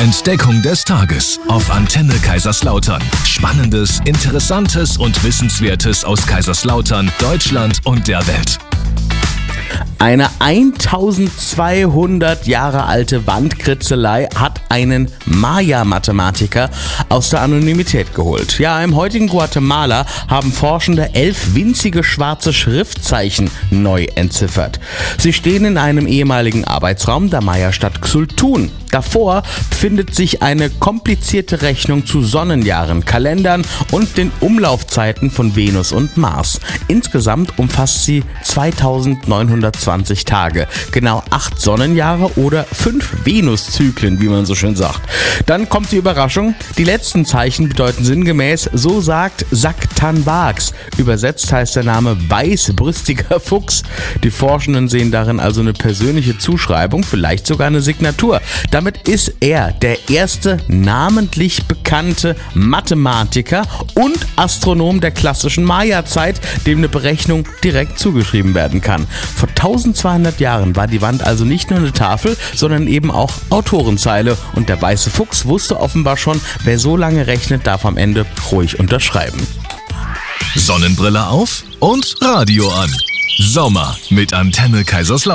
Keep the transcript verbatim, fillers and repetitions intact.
Entdeckung des Tages auf Antenne Kaiserslautern. Spannendes, Interessantes und Wissenswertes aus Kaiserslautern, Deutschland und der Welt. Eine eintausendzweihundert Jahre alte Wandkritzelei hat einen Maya-Mathematiker aus der Anonymität geholt. Ja, im heutigen Guatemala haben Forschende elf winzige schwarze Schriftzeichen neu entziffert. Sie stehen in einem ehemaligen Arbeitsraum der Maya-Stadt Xultun. Davor befindet sich eine komplizierte Rechnung zu Sonnenjahren, Kalendern und den Umlaufzeiten von Venus und Mars. Insgesamt umfasst sie zweitausendneunhundertzwanzig Tage, genau acht Sonnenjahre oder fünf Venuszyklen, wie man so schön sagt. Dann kommt die Überraschung. Die letzten Zeichen bedeuten sinngemäß, so sagt Saktanbax. Übersetzt heißt der Name weißbrüstiger Fuchs. Die Forschenden sehen darin also eine persönliche Zuschreibung, vielleicht sogar eine Signatur. Damit ist er der erste namentlich bekannte Mathematiker und Astronom der klassischen Maya-Zeit, dem eine Berechnung direkt zugeschrieben werden kann. Vor eintausendzweihundert Jahren war die Wand also nicht nur eine Tafel, sondern eben auch Autorenzeile. Und der weiße Fuchs wusste offenbar schon, wer so lange rechnet, darf am Ende ruhig unterschreiben. Sonnenbrille auf und Radio an. Sommer mit Antenne Kaiserslautern.